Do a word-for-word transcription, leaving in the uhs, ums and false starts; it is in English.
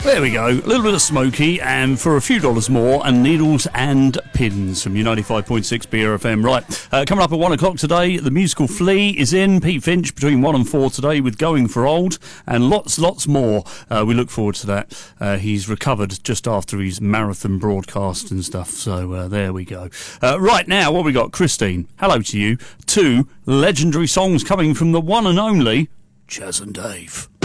There we go. A little bit of Smokey, and for a few dollars more, and Needles and Pins from U ninety-five point six B R F M. Right, uh, coming up at one o'clock today, the musical Flea is in. Pete Finch between one and four today with Going for Old, and lots, lots more. Uh, we look forward to that. Uh, he's recovered just after his marathon broadcast and stuff, so uh, there we go. Uh, right now, what we got? Christine, hello to you. Two legendary songs coming from the one and only Chas and Dave.